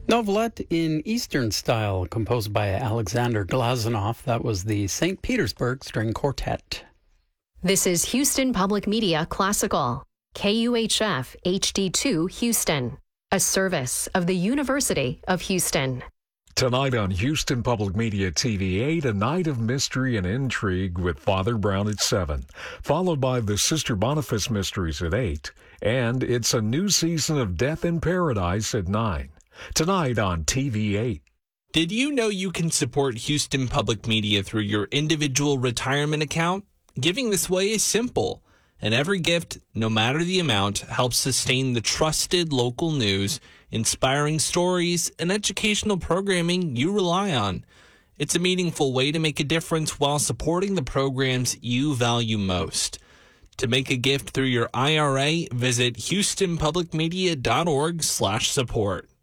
Novelette in Eastern style, composed by Alexander Glazunov. That was the St. Petersburg String Quartet. This is Houston Public Media Classical, KUHF HD2 Houston, a service of the University of Houston. Tonight on Houston Public Media TV8, a night of mystery and intrigue with Father Brown at 7, followed by the Sister Boniface Mysteries at 8, and it's a new season of Death in Paradise at 9. Tonight on TV8. Did you know you can support Houston Public Media through your individual retirement account? Giving this way is simple, and every gift, no matter the amount, helps sustain the trusted local news, inspiring stories, and educational programming you rely on. It's a meaningful way to make a difference while supporting the programs you value most. To make a gift through your IRA, visit houstonpublicmedia.org/support.